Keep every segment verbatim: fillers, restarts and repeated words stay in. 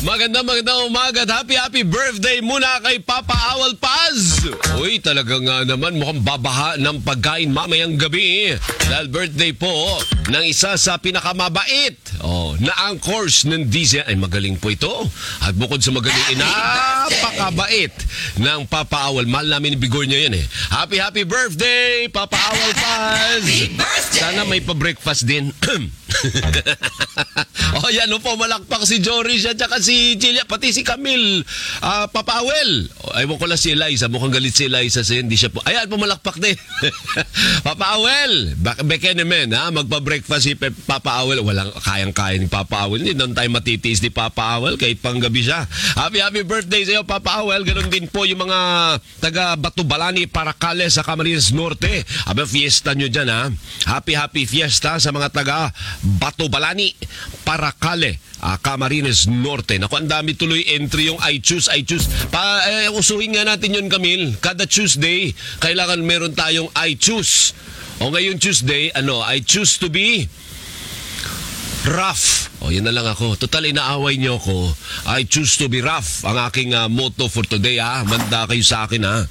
Magandang magandang umaga at happy happy birthday muna kay Papa Awal Paz. Uy, talaga nga naman mukhang babaha ng pagkain mamayang gabi. Dahil birthday po ng isa sa pinakamabait oh, na anchors ng D Z. Ay, magaling po ito. At bukod sa magaling, napakabait ng Papa Awal. Mahal namin ibigor niya yan eh. Happy happy birthday, Papa Awal Paz. Sana may pa-breakfast din. Oh, yan o po, malakpak si Jory siya, tsaka si Chilia, pati si Camille, uh, Papa Awel. Oh, ayaw ko lang si Eliza, mukhang galit si Eliza sa'yo, hindi siya po. Ayan, pumalakpak din. Papa Awel, beke naman, ha, magpa-breakfast si Papa Awel. Walang kayang-kaya ni Papa Awel. Hindi naman tayo matitiis ni Papa Awel, kahit panggabi siya. Happy, happy birthday sa'yo, Papa Awel. Ganon din po yung mga taga Batubalani, Paracales, sa Camarines Norte. Aba, fiesta nyo dyan, ha. Happy, happy fiesta sa mga taga Batubalani, Paracale, uh, Camarines Norte. Naku, ang dami tuloy entry yung I choose, I choose. Pa, eh, usuhin nga natin yun, Camille. Kada Tuesday, kailangan meron tayong I choose. O ngayon Tuesday, ano, I choose to be rough. O, yun na lang ako. Total, inaaway niyo ako. I choose to be rough. Ang aking uh, motto for today, ha. Manda kayo sa akin, ha.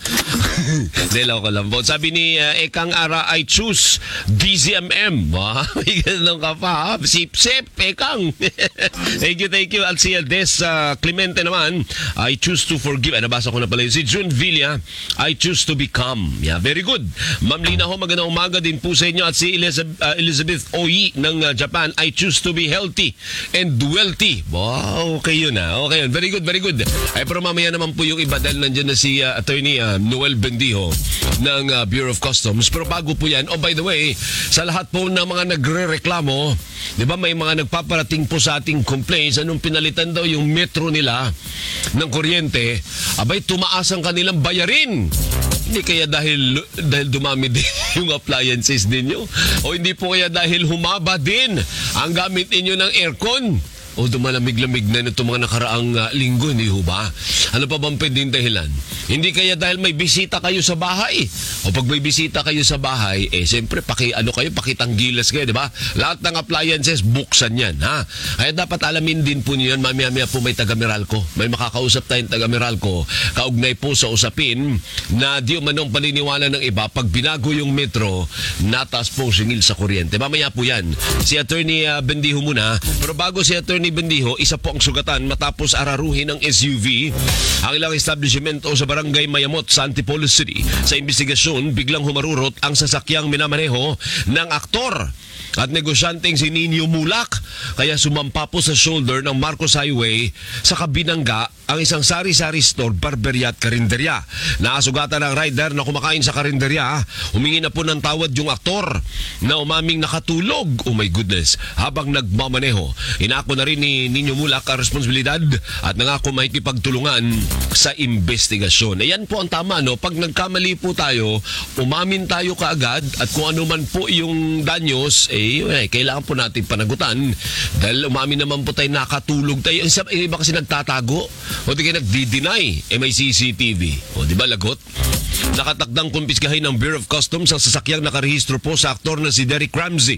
Delaw ko lang po. Sabi ni uh, Ekang Ara, I choose D Z M M. Ha? May ganun ka pa, ha. Sip-sip, Ekang. Thank you, thank you. At si Des uh, Clemente naman, I choose to forgive. Ay, nabasa ko na pala yun. Si June Villa, I choose to become. Yeah, very good. Ma'am Lina ho, magandang umaga din po sa inyo. At si Elizabeth, uh, Elizabeth Oyi ng uh, Japan, I choose to be healthy and wealthy. Wow, okay yun ha. Okay yun. Very good, very good. Ay, pero mamaya naman po yung iba dahil nandiyan na si uh, Attorney uh, Noel Bendijo ng uh, Bureau of Customs. Pero bago po yan, oh by the way, sa lahat po ng mga nagre-reklamo, di ba may mga nagpaparating po sa ating complaints, anong pinalitan daw yung metro nila ng kuryente, abay tumaas ang kanilang bayarin. Hindi kaya dahil dahil dumami din yung appliances ninyo? O hindi po kaya dahil humaba din ang gamit ninyo ng aircon? O dumalamig-lamig na itong mga nakaraang uh, linggo, hindi ho ba? Ano pa bang pwedeng dahilan? Hindi kaya dahil may bisita kayo sa bahay? O pag may bisita kayo sa bahay, eh siyempre, paki, ano kayo, pakitanggilas kayo, di ba? Lahat ng appliances, buksan yan, ha? Kaya dapat alamin din po niyo yan, mamaya-maya po may taga-Meralco. May makakausap tayong taga-Meralco, kaugnay po sa usapin na di umanong paniniwala ng iba, pag binago yung metro, natas po singil sa kuryente. Mamaya po yan. Si Attorney uh, Bendijo muna, pero bago si Attorney ni Bendijo, isa po ang sugatan matapos araruhin ng S U V ang ilang establishmento sa Barangay Mayamot sa Antipolo City. Sa investigasyon, biglang humarurot ang sasakyang minamaneho ng aktor at negosyanteng si Nino Mulak, kaya sumampa po sa shoulder ng Marcos Highway sa Kabinangga ang isang sari-sari store, barberya at karinderya. Nakasugatan ng rider na kumakain sa karinderya, humingi na po ng tawad yung aktor na umaming nakatulog. Oh my goodness, habang nagmamaneho. Inako na rin ni Nino Mulak ang responsibilidad at nangako makikipagtulungan sa investigasyon. Ayan po ang tama, no? Pag nagkamali po tayo, umamin tayo kaagad at kung ano man po yung danyos, eh, eh, kailangan po natin panagutan dahil umamin naman po tayo, nakatulog tayo. Yung iba kasi nagtatago o di kayo nagdi-deny, eh may C C T V. O di ba lagot? Nakatakdang kumpiskahin ng Bureau of Customs ang sasakyang nakarehistro po sa aktor na si Derek Ramsey.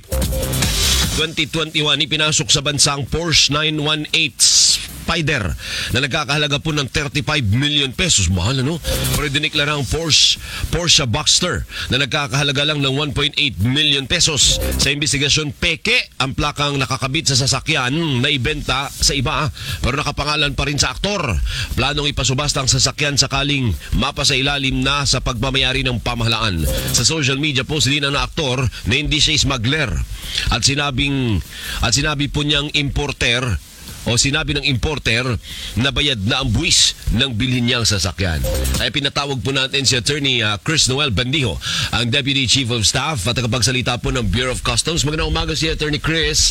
twenty twenty-one, ipinasok sa bansa ang Porsche nine one eight Spider na nagkakahalaga po ng thirty-five million pesos. Mahal, ano? Pero diniklara ang Porsche, Porsche Boxster na nagkakahalaga lang ng one point eight million pesos. Sa investigasyon, peke ang plakang nakakabit sa sasakyan na ibenta sa iba pero nakapangalan pa rin sa aktor. Planong ipasubasta ang sasakyan sakaling mapa sa ilalim na sa pagmamayari ng pamahalaan. Sa social media post din ng aktor na hindi siya smuggler at sinabing at sinabi po niyang importer o sinabi ng importer na bayad na ang buwis ng bilhin niyang sasakyan. Ay pinatawag po natin si Attorney uh, Chris Noel Bendijo, ang Deputy Chief of Staff at tagapagsalita po ng Bureau of Customs. Magandang umaga si Attorney Chris.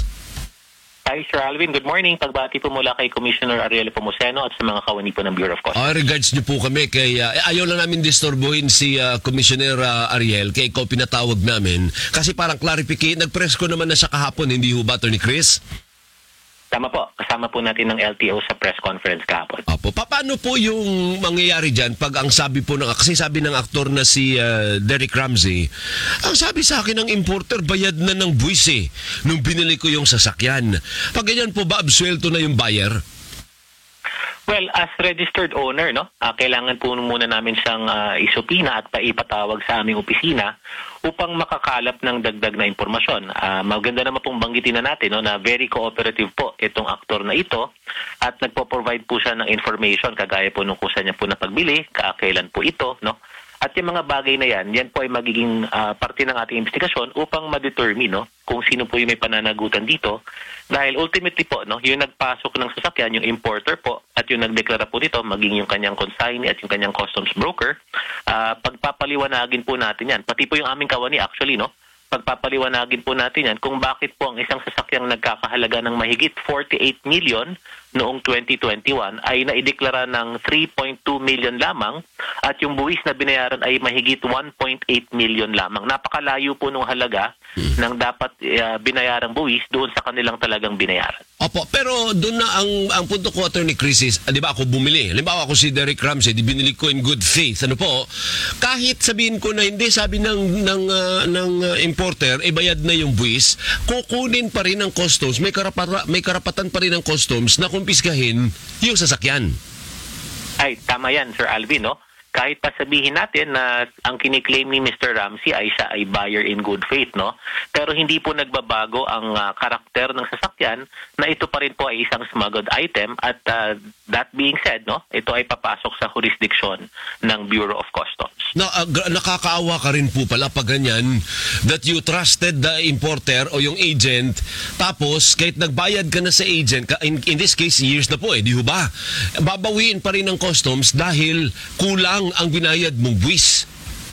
Hi, Sir Alvin. Good morning. Pagbati po mula kay Commissioner Ariel Pomoceno at sa mga kawani po ng Bureau of Customs. Ah, regards niyo po kami kay uh, ayaw lang namin disturbuhin si uh, Commissioner uh, Ariel kay ikaw pinatawag namin kasi parang clarificate. Nag-press ko naman na siya kahapon, hindi ho ba, Attorney Chris? Tama po. Kasama po natin ng L T O sa press conference kahapon. Apo, paano po yung mangyayari dyan pag ang sabi po ng, kasi sabi ng aktor na si uh, Derek Ramsey, ang sabi sa akin ng importer, bayad na ng buwis eh, nung binili ko yung sasakyan. Pag ganyan po ba, absuelto na yung buyer? Well, as registered owner, no, ah, kailangan po muna namin siyang ah, isupina at paipatawag sa aming opisina upang makakalap ng dagdag na impormasyon. Ah, maganda naman pong banggitin na natin no, na very cooperative po itong aktor na ito at nagpo-provide po siya ng information kagaya po nung kusa niya po na pagbili, kailan po ito, no? At yung mga bagay na yan, yan po ay magiging ah, parte ng ating investigasyon upang ma-determine no, kung sino po yung may pananagutan dito. Dahil ultimately po, no, yung nagpasok ng sasakyan, yung importer po, at yung nagdeklara po dito, maging yung kanyang consignee at yung kanyang customs broker, ah, pagpapaliwanagin po natin yan. Pati po yung aming kawani actually, no, pagpapaliwanagin po natin yan kung bakit po ang isang sasakyang nagkakahalaga ng mahigit forty-eight million noong twenty twenty-one ay naideklara ng three point two million lamang at yung buwis na binayaran ay mahigit one point eight million lamang. Napakalayo po nung halaga hmm. ng dapat uh, binayarang buwis doon sa kanilang talagang binayaran. Opo, pero doon na ang ang punto ko, Attorney Chris, is, ah, di ba ako bumili? Halimbawa ako si Derek Ramsey, di binili ko in good faith. Ano po? Kahit sabihin ko na hindi, sabi ng ng uh, ng uh, importer, ibayad na yung buwis, kukunin pa rin ng customs, may karapatan may karapatan pa rin ng customs na kumpiskahin yung sasakyan. Ay, tama yan, Sir Alvin, no? Kahit pa sabihin natin na ang kiniklaim ni Mister Ramsey ay siya ay buyer in good faith, no? Pero hindi po nagbabago ang uh, karakter ng sasakyan na ito pa rin po ay isang smuggled item at uh, that being said, no, ito ay papasok sa jurisdiction ng Bureau of Customs. Na, uh, nakakaawa ka rin po pala pag ganyan that you trusted the importer o yung agent tapos kahit nagbayad ka na sa agent, in, in this case years na po eh, di ho ba? Babawiin pa rin ng customs dahil kulang ang binayad mong buwis.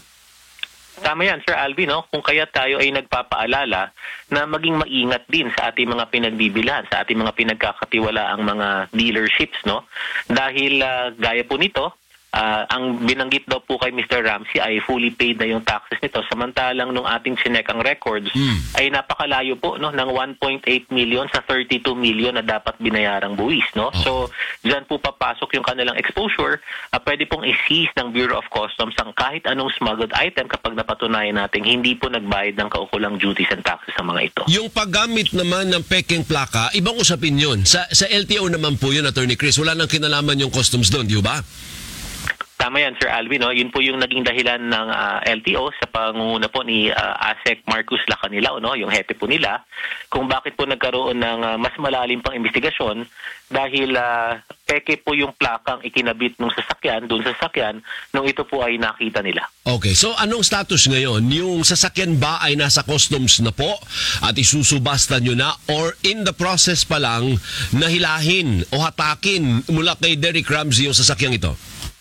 Tama yan, Sir Alvin, no? Kung kaya tayo ay nagpapaalala na maging maingat din sa ating mga pinagbibilhan, sa ating mga pinagkakatiwala ang mga dealerships, no? Dahil uh, gaya po nito, Uh, ang binanggit daw po kay Mister Ramsey ay fully paid na yung taxes nito. Samantalang nung ating sinekang records mm. ay napakalayo po no ng one point eight million sa thirty-two million na dapat binayarang buwis, no? Oh. So, diyan po papasok yung kanilang exposure. Uh, pwede pong i-seize ng Bureau of Customs ang kahit anong smuggled item kapag napatunayan natin hindi po nagbayad ng kaukulang duties and taxes sa mga ito. Yung paggamit naman ng peking plaka, ibang usapin yun. Sa, sa L T O naman po yun, Attorney Chris. Wala nang kinalaman yung customs doon, di ba? Tama yan, Sir Alvin. No? Yun po yung naging dahilan ng uh, L T O sa pangunguna po ni uh, ASEC Marcus Lacanilao, no? Yung hepe po nila, kung bakit po nagkaroon ng uh, mas malalim pang investigasyon dahil uh, peke po yung plakang ikinabit ng sasakyan, doon sa sasakyan, nung ito po ay nakita nila. Okay, so anong status ngayon? Yung sasakyan ba ay nasa customs na po at isusubasta nyo na or in the process pa lang na hilahin o hatakin mula kay Derek Ramsey yung sasakyang ito?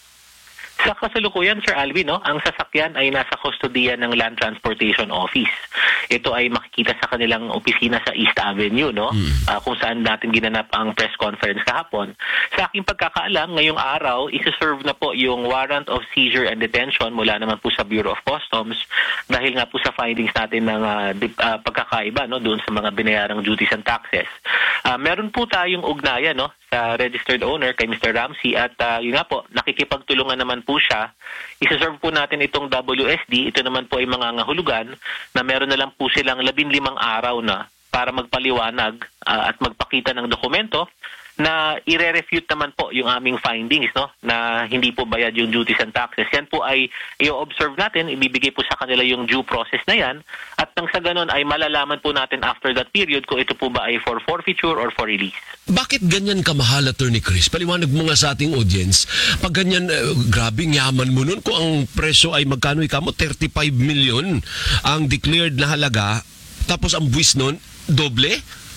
Sa kasalukuyan, Sir Alvin, no, ang sasakyan ay nasa kustodiya ng Land Transportation Office. Ito ay makikita sa kanilang opisina sa East Avenue, no, hmm. uh, kung saan natin ginanap ang press conference kahapon. Sa aking pagkakaalam, ngayong araw, isa-serve na po yung warrant of seizure and detention mula naman po sa Bureau of Customs dahil nga po sa findings natin ng uh, dip, uh, pagkakaiba no, doon sa mga binayarang duties and taxes. Uh, meron po tayong ugnayan no, sa registered owner kay Mister Ramsey at uh, yun nga po, nakikipagtulungan naman po siya. Isa-serve po natin itong W S D. Ito naman po ay mga ngahulugan na meron na lang po silang labinlimang araw na para magpaliwanag uh, at magpakita ng dokumento na i-refute naman po yung aming findings no na hindi po bayad yung duties and taxes. Yan po ay i-observe natin, ibibigay po sa kanila yung due process na yan at nang sa ganun ay malalaman po natin after that period kung ito po ba ay for forfeiture or for release. Bakit ganyan kamahal, Attorney Chris? Paliwanag mo nga sa ating audience. Pag ganyan, uh, grabing yaman mo nun kung ang presyo ay magkano ikaw mo, thirty-five million ang declared na halaga tapos ang buwis nun, doble?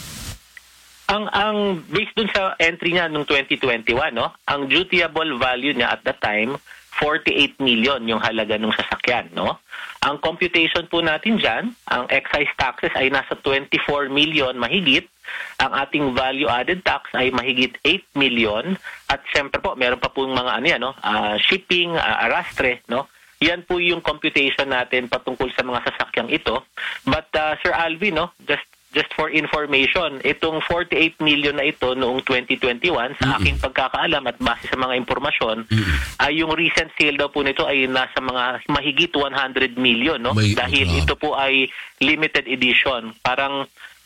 Ang ang based dun sa entry niya noong twenty twenty-one, no, ang dutiable value niya at that time forty-eight million yung halaga ng sasakyan, no. Ang computation po natin diyan, ang excise taxes ay nasa twenty-four million mahigit, ang ating value added tax ay mahigit eight million at siyempre po meron pa po mga ano yan, no, uh, shipping, uh, arastre, no. Yan po yung computation natin patungkol sa mga sasakyang ito. But uh, Sir Alvin, no, just Just for information, itong forty-eight million na ito noong twenty twenty-one, sa mm-hmm. aking pagkakaalam at base sa mga impormasyon, mm-hmm. ay yung recent sale daw po nito ay nasa mga mahigit one hundred million, no? May, Dahil uh, ito po ay limited edition. Parang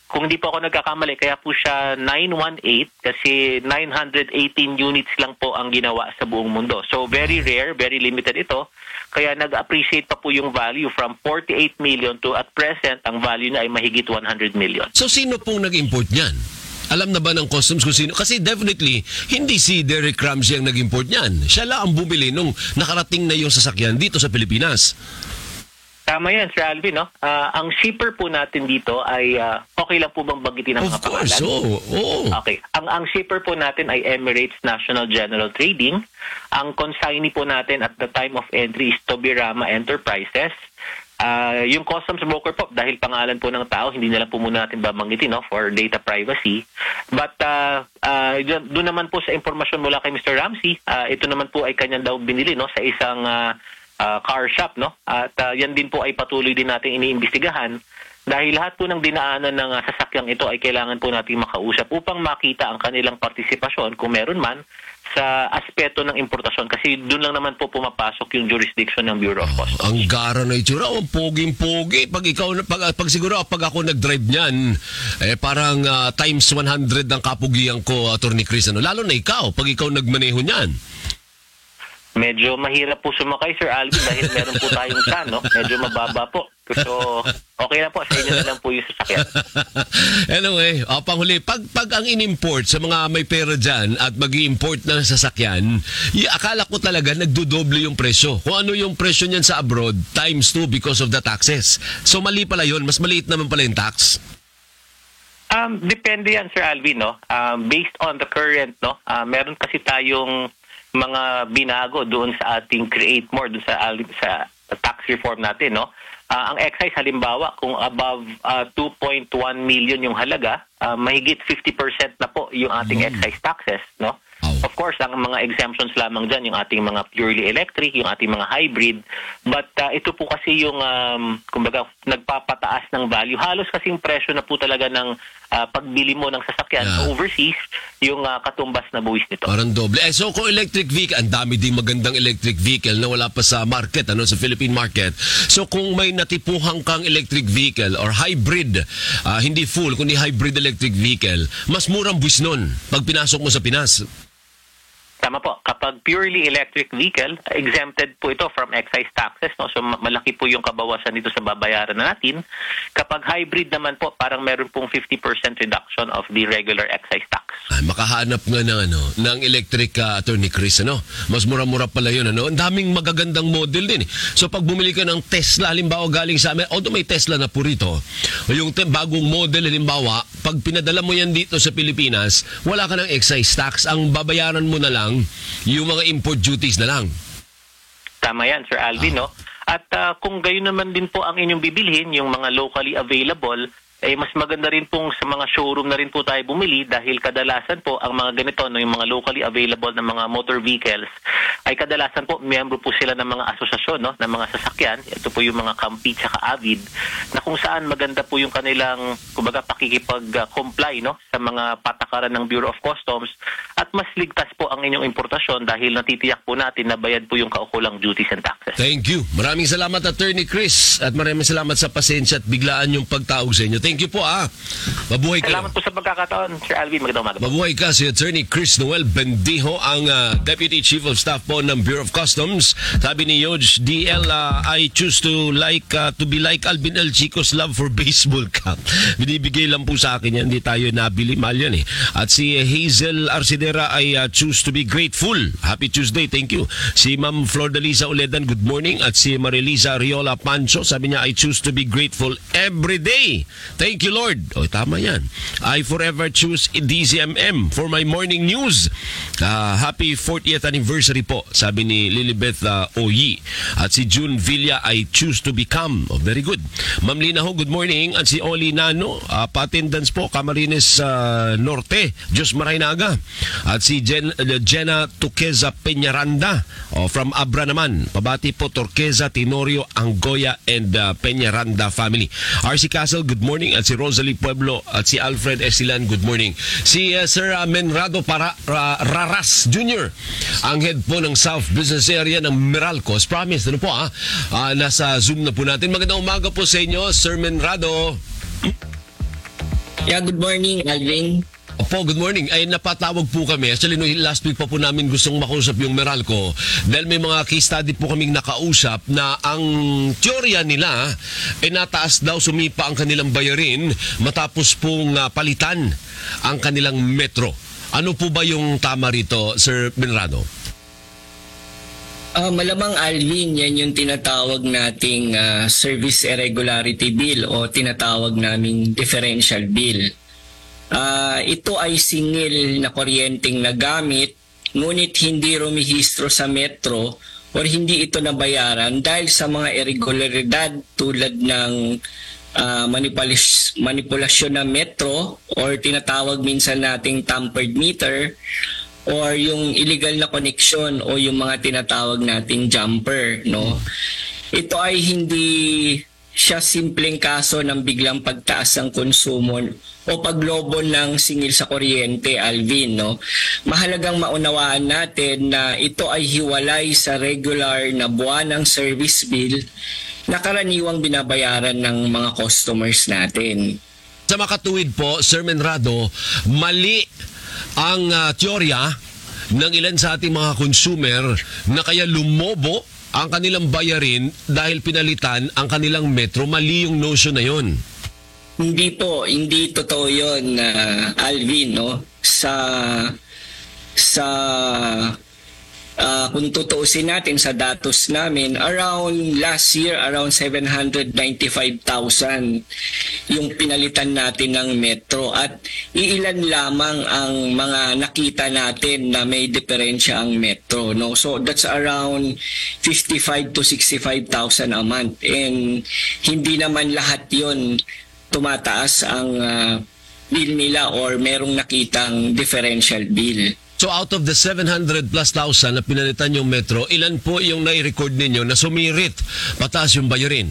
kung hindi po ako nagkakamali, kaya po siya nine eighteen kasi nine hundred eighteen units lang po ang ginawa sa buong mundo. So very rare, very limited ito. Kaya nag-appreciate pa po yung value from forty-eight million to at present, ang value na ay mahigit one hundred million. So sino pong nag-import niyan? Alam na ba ng customs kung sino? Kasi definitely, hindi si Derek Ramsey ang nag-import niyan. Siya lang ang bumili nung nakarating na yung sasakyan dito sa Pilipinas. Tama yan, Sir Alvin, no? Ah, ang shipper po natin dito ay ah, okay lang po bang banggitin ang Of mga course, pangalan? oo. oo. Okay. Ang ang shipper po natin ay Emirates National General Trading. Ang consignee po natin at the time of entry is Tobirama Enterprises. Ah, yung customs broker po, dahil pangalan po ng tao, hindi na lang po muna natin babanggitin, no, for data privacy. But uh, uh, doon naman po sa impormasyon mula kay Mister Ramsey, ah, ito naman po ay kanya daw binili, no, sa isang ah, Uh, car shop, no? At uh, yan din po ay patuloy din natin iniimbestigahan dahil lahat po ng dinaanan ng uh, sasakyang ito ay kailangan po natin makausap upang makita ang kanilang partisipasyon kung meron man sa aspeto ng importasyon kasi doon lang naman po pumapasok yung jurisdiction ng Bureau of Customs. Ang gara na itsura, oh, poging-pogi. Pag ikaw, pag, pag siguro, pag ako nag-drive niyan, eh, parang uh, times one hundred ang kapugian ko, Attorney Chris. Ano? Lalo na ikaw, pag ikaw nagmaneho niyan. Medyo mahirap po sumakay, Sir Alvin, dahil meron po tayong chan, no? Medyo mababa po. So, okay na po. Sa inyo na lang po yung sasakyan. Anyway, uh, panghuli, pag, pag ang in-import sa mga may pera dyan at mag-i-import ng sasakyan, y- akala ko talaga nagdudoble yung presyo. Kung ano yung presyo niyan sa abroad, times two because of the taxes. So, mali pala yun. Mas maliit naman pala yung tax. Um, depende yan, Sir Alvin, no? Um, based on the current, no? Uh, meron kasi tayong mga binago doon sa ating create more doon sa sa tax reform natin, no. Uh, ang excise halimbawa kung above uh, two point one million yung halaga, uh, mahigit fifty percent na po yung ating excise taxes, no. Of course, ang mga exemptions lamang dyan, yung ating mga purely electric, yung ating mga hybrid. But uh, ito po kasi yung, um, kumbaga, nagpapataas ng value. Halos kasing presyo na po talaga ng uh, pagbili mo ng sasakyan Yeah. overseas, yung uh, katumbas na buwis nito. Parang doble. Eh, so kung electric vehicle, ang dami ding magandang electric vehicle na wala pa sa market, ano, sa Philippine market. So kung may natipuhang kang electric vehicle or hybrid, uh, hindi full, kundi hybrid electric vehicle, mas murang buwis nun pag pinasok mo sa Pinas. Tama po. Kapag purely electric vehicle, exempted po ito from excise taxes. No? So malaki po yung kabawasan dito sa babayaran na natin. Kapag hybrid naman po, parang meron pong fifty percent reduction of the regular excise tax. Ay, makahanap nga ng, ano, ng electric uh, Attorney Chris. Ano? Mas mura-mura pala yun. Ano? Ang daming magagandang model din. Eh. So pag bumili ka ng Tesla, halimbawa galing sa amin, although may Tesla na po rito, yung te- bagong model, halimbawa, pag pinadala mo yan dito sa Pilipinas, wala ka ng excise tax. Ang babayaran mo na lang yung mga import duties na lang. Tama yan, Sir Alvin, no? At uh, kung gayon naman din po ang inyong bibilhin, yung mga locally available, eh mas maganda rin pong sa mga showroom na rin po tayo bumili dahil kadalasan po ang mga ganito, no, yung mga locally available na mga motor vehicles, ay kadalasan po miyembro po sila ng mga asosasyon, no, ng mga sasakyan. Ito po yung mga Campit at Avid, na kung saan maganda po yung kanilang, kumbaga, pakikipag-comply, no, sa mga patakaran ng Bureau of Customs at mas ligtas po ang inyong importasyon dahil natitiyak po natin na bayad po yung kaukulang duties and taxes. Thank you. Maraming salamat, Attorney Chris, at maraming salamat sa pasensya at biglaan yung pagtawag sa inyo. Thank you po, ah. Mabuhay ka. Salamat po sa pagkakataon, Sir Alvin. Magandang umaga. Mabuhay ka, si Attorney Chris Noel Bendijo, ang uh, Deputy Chief of Staff po ng Bureau of Customs. Sabi ni Yoj D L, uh, I choose to like uh, to be like Alvin El Chico's love for baseball cap. Binibigay lang po sa akin yan. Hindi tayo nabili. Mahal yan eh. At si Hazel Arcidera, I uh, choose to be grateful. Happy Tuesday. Thank you. Si Ma'am Flordalisa Uledan, good morning. At si Marilisa Riola Pancho, sabi niya, I choose to be grateful every day. Thank you, Lord. O, tama yan. I forever choose D Z M M for my morning news. Uh, happy fortieth anniversary po, sabi ni Lilibeth uh, Oyi. At si June Villa, I choose to become. Oh, very good. Ma'am Lina ho, good morning. At si Oli Nano, uh, pa-attendance po, Camarines uh, Norte, Diyos Maraynaga. At si Jen, uh, Jenna Tuqueza Peñaranda, oh, from Abra naman. Pabati po, Torqueza, Tenorio, Angoya, and uh, Peñaranda family. R C Castle, good morning. At si Rosalie Pueblo at si Alfred Estilan, good morning. Si uh, Sir uh, Menrado Para, Ra, Raras Junior, ang head po ng South Business Area ng Meralcos. Promise, ano po ah, uh, nasa Zoom na po natin. Magandang umaga po sa inyo, Sir Menrado. Yeah, good morning, Alvin. Opo, good morning. Ay, napatawag po kami. Actually, no, last week pa po namin gustong makausap yung Meralco dahil may mga case study po kaming nakausap na ang teorya nila ay nataas daw sumipa ang kanilang bayarin matapos pong uh, palitan ang kanilang metro. Ano po ba yung tama rito, Sir Benrado? Uh, malamang, Alvin, yan yung tinatawag nating uh, service irregularity bill o tinatawag naming differential bill. Uh, ito ay singil na kuryenteng nagamit, ngunit hindi rumihistro sa metro o hindi ito nabayaran dahil sa mga irregularidad tulad ng uh, manipulas- manipulasyon ng metro or tinatawag minsan nating tampered meter or yung illegal na connection o yung mga tinatawag nating jumper, no? Ito ay hindi siya simpleng kaso ng biglang pagtaas ng konsumo o paglobo ng singil sa kuryente, Alvin, no? Mahalagang maunawaan natin na ito ay hiwalay sa regular na buwanang service bill na karaniwang binabayaran ng mga customers natin. Sa makatuwid po, Sir Benrado, mali ang uh, teorya ng ilan sa ating mga consumer na kaya lumobo ang kanilang bayarin dahil pinalitan ang kanilang metro. Mali yung notion na yun. Hindi po, hindi totoo yun, uh, Alvin, no? Sa, sa, uh, kung tutuusin natin sa datos namin, around last year, around seven hundred ninety-five thousand yung pinalitan natin ng metro at iilan lamang ang mga nakita natin na may diferensya ang metro, no? So that's around fifty-five to sixty-five thousand a month, and hindi naman lahat yon tumataas ang uh, bill nila or merong nakitang differential bill. So out of the seven hundred plus thousand na pinalitan yung metro, ilan po yung nai-record ninyo na sumirit pataas yung bayarin?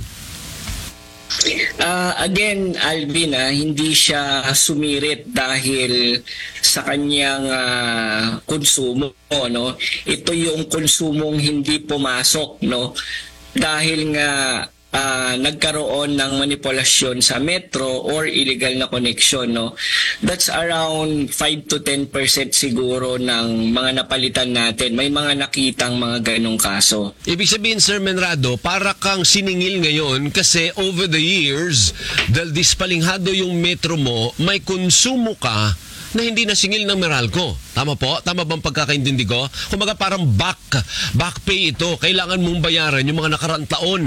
Uh, again, Alvin, ah, hindi siya sumirit dahil sa kanyang uh, konsumo, no? Ito yung konsumong hindi pumasok, no? Dahil nga Uh, nagkaroon ng manipulasyon sa metro or illegal na connection, no? That's around five to ten percent siguro ng mga napalitan natin. May mga nakitang mga ganong kaso. Ibig sabihin, Sir Benrado, para kang siningil ngayon kasi over the years, dahil dispalinghado yung metro mo, may konsumo ka na hindi nasingil ng Meralco. Tama po? Tama bang pagkakaintindi ko? Kumbaga parang back, back pay ito. Kailangan mong bayaran yung mga nakaraang taon.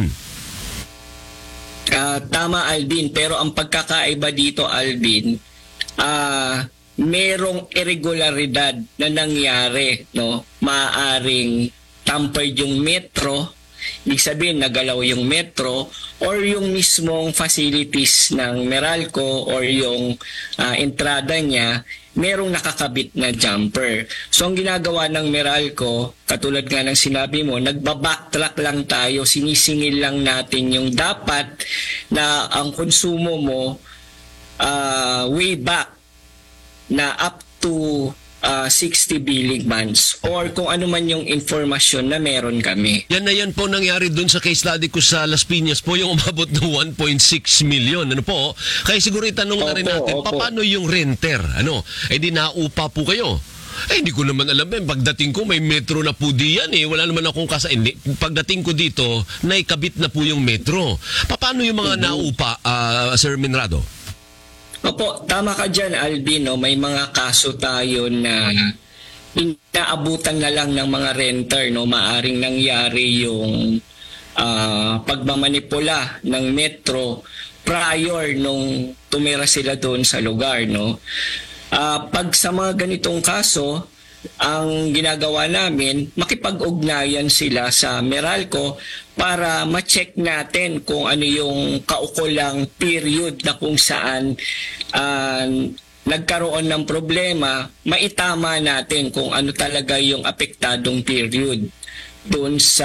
Uh, tama, Alvin, pero ang pagkakaiba dito, Alvin, uh, merong irregularidad na nangyari, no? Maaring tampered yung metro, ibig sabihin nagalaw yung metro, or yung mismong facilities ng Meralco or yung uh, entrada niya, merong nakakabit na jumper. So ang ginagawa ng Meralco, katulad nga ng sinabi mo, nagbabacktrack lang tayo, sinisingil lang natin yung dapat na ang konsumo mo uh, way back na up to uh, sixty billing months or kung ano man yung informasyon na meron kami. Yan na yan po nangyari dun sa case study ko sa Las Piñas po, yung umabot ng one point six million. Ano po? Kaya siguro itanong na rin natin, opo. paano yung renter? Ano? Eh di naupa po kayo. Eh, hindi ko naman alam eh. Pagdating ko, may metro na po diyan eh. Wala naman akong kasa... Hindi. Pagdating ko dito, naikabit na po yung metro. Paano yung mga mm-hmm. naupa, uh, Sir Benrado? Opo, tama ka dyan, Alvin. No? May mga kaso tayo na inaabutan na lang ng mga renter. No? Maaring nangyari yung uh, pagmamanipula ng metro prior nung tumira sila doon sa lugar. No? Uh, pag sa mga ganitong kaso, ang ginagawa namin, makipag-ugnayan sila sa Meralco para ma-check natin kung ano yung kaukulang period na kung saan uh, nagkaroon ng problema, maitama natin kung ano talaga yung apektadong period doon sa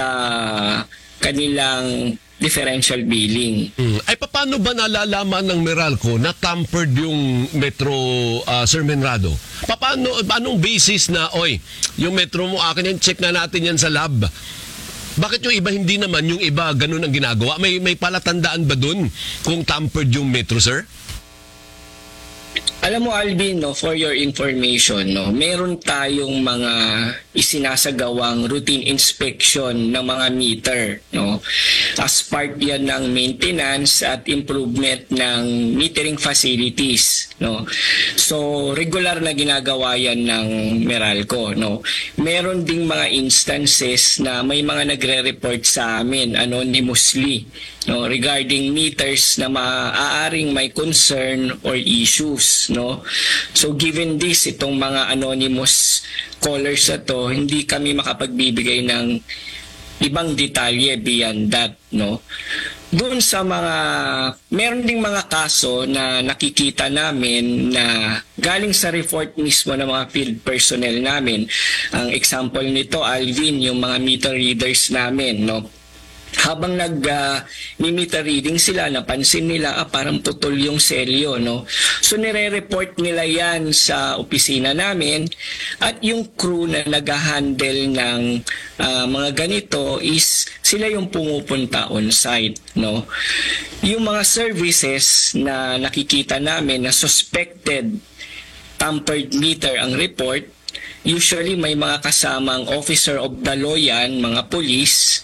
kanilang differential billing. Hmm. Ay, paano ba nalalaman ng Meralco na tampered yung metro, uh, Sir Benrado? Paano, anong basis na, oy, yung metro mo, akin yan, check na natin yan sa lab. Bakit yung iba hindi naman, yung iba ganun ang ginagawa? May, may palatandaan ba dun kung tampered yung metro, sir? Alam mo Alvin, no, for your information, no, meron tayong mga isinasagawang routine inspection ng mga meter, no. As part yan ng maintenance at improvement ng metering facilities, no. So regular na ginagawa yan ng Meralco, no. Meron ding mga instances na may mga nagre-report sa amin anonymously, no, regarding meters na maaaring may concern or issues, no. So given this, itong mga anonymous callers na to, hindi kami makapagbibigay ng ibang detalye beyond that, no. Doon sa mga, meron ding mga kaso na nakikita namin na galing sa report mismo ng mga field personnel namin. Ang example nito, Alvin, yung mga meter readers namin, no. Habang nag uh, meter reading sila, napansin nila ah, parang putol yung selyo, no. So nire-report nila yan sa opisina namin, at yung crew na nag-handle ng uh, mga ganito is sila yung pumupunta on site, no. Yung mga services na nakikita namin na suspected tampered meter ang report, usually may mga kasamang officer of the law yan, mga police.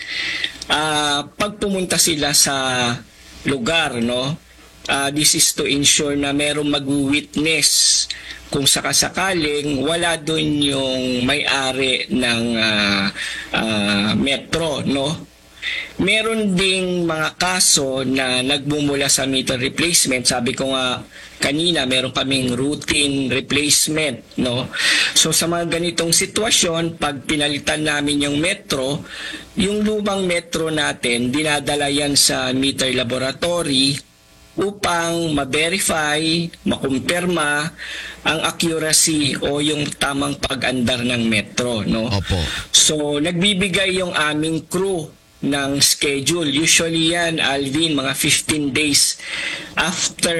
Uh, pag pumunta sila sa lugar, no, uh, this is to ensure na merong mag-witness kung sakasakaling wala doon yung may-ari ng uh, uh, metro, no. Meron ding mga kaso na nagmumula sa meter replacement. Sabi ko nga kanina, meron kaming routine replacement, no. So sa mga ganitong sitwasyon, pag pinalitan namin yung metro, yung lumang metro natin, dinadala yan sa meter laboratory upang ma-verify, makumpirma ang accuracy o yung tamang pag-andar ng metro, no. Opo. So nagbibigay yung aming crew ng schedule. Usually yan, Alvin, mga fifteen days after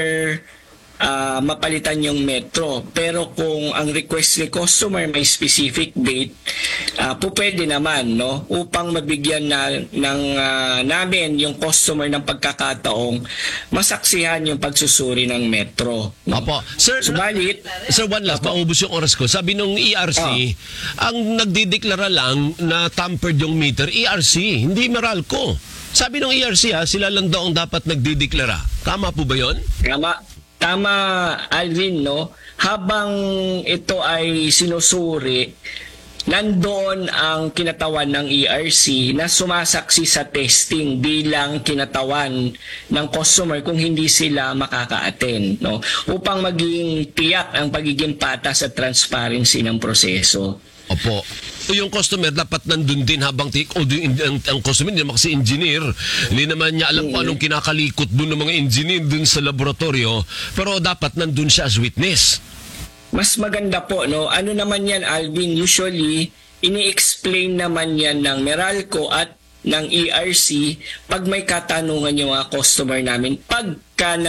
uh, mapalitan yung metro. Pero kung ang request ni customer may specific date, uh, po pwede naman, no, upang mabigyan na, ng, uh, namin yung customer ng pagkakataong masaksihan yung pagsusuri ng metro, no? Opo. Sir, Subalit, Sir, one last, maubos yung oras ko. Sabi nung E R C, Oh. ang nagdideklara lang na tampered yung meter, E R C, hindi Meralco. Sabi nung E R C, ha, sila lang daw ang dapat nagdideklara. Tama po ba yun? Tama, tama Alvin, no? Habang ito ay sinusuri, nandoon ang kinatawan ng E R C na sumasaksi sa testing bilang kinatawan ng customer kung hindi sila makaka-attend, no? Upang maging tiyak ang pagiging patas at transparency ng proseso. Opo. Yung customer dapat nandun din habang tik o yung, ang, ang customer hindi naman kasi engineer, hindi naman niya alam kung anong kinakalikot dun ng mga engineer dun sa laboratorio, pero dapat nandun siya as witness. Mas maganda po, no? Ano naman yan, Alvin, usually ini-explain naman yan ng Meralco at ng E R C pag may katanungan yung mga customer namin pagka